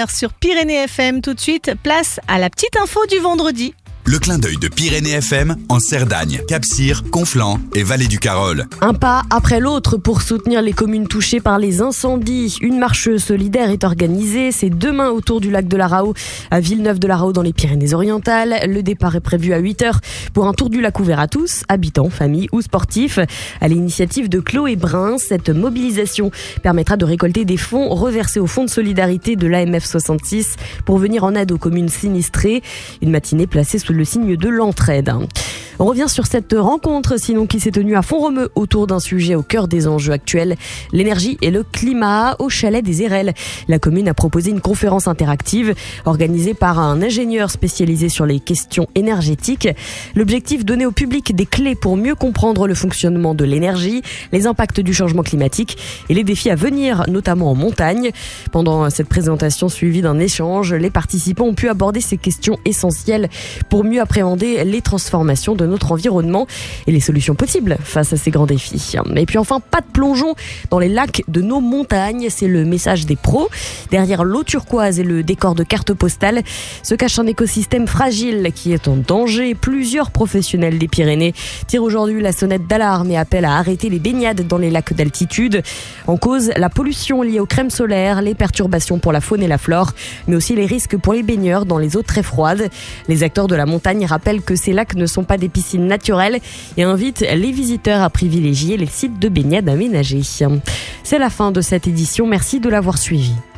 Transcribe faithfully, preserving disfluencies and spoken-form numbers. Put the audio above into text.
heures sur Pyrénées F M. Tout de suite, place à la petite info du vendredi. Le clin d'œil de Pyrénées F M en Cerdagne, Cap-Cyr, Conflans et Vallée du Carol. Un pas après l'autre pour soutenir les communes touchées par les incendies. Une marche solidaire est organisée. C'est demain autour du lac de la Raho à Villeneuve-de-la-Raho dans les Pyrénées-Orientales. Le départ est prévu à huit heures pour un tour du lac ouvert à tous, habitants, familles ou sportifs. À l'initiative de Chloé Brun, cette mobilisation permettra de récolter des fonds reversés au fonds de solidarité de l'A M F soixante-six pour venir en aide aux communes sinistrées. Une matinée placée sous le signe de l'entraide. On revient sur cette rencontre, sinon qui s'est tenue à Font-Romeu autour d'un sujet au cœur des enjeux actuels, l'énergie et le climat au chalet des Érelles. La commune a proposé une conférence interactive organisée par un ingénieur spécialisé sur les questions énergétiques. L'objectif, donner au public des clés pour mieux comprendre le fonctionnement de l'énergie, les impacts du changement climatique et les défis à venir, notamment en montagne. Pendant cette présentation suivie d'un échange, les participants ont pu aborder ces questions essentielles pour mieux appréhender les transformations de notre environnement et les solutions possibles face à ces grands défis. Et puis enfin, pas de plongeon dans les lacs de nos montagnes, c'est le message des pros. Derrière l'eau turquoise et le décor de carte postale se cache un écosystème fragile qui est en danger. Plusieurs professionnels des Pyrénées tirent aujourd'hui la sonnette d'alarme et appellent à arrêter les baignades dans les lacs d'altitude. En cause, la pollution liée aux crèmes solaires, les perturbations pour la faune et la flore, mais aussi les risques pour les baigneurs dans les eaux très froides. Les acteurs de la montagne rappellent que ces lacs ne sont pas des piscines naturelles et invitent les visiteurs à privilégier les sites de baignade aménagés. C'est la fin de cette édition, merci de l'avoir suivi.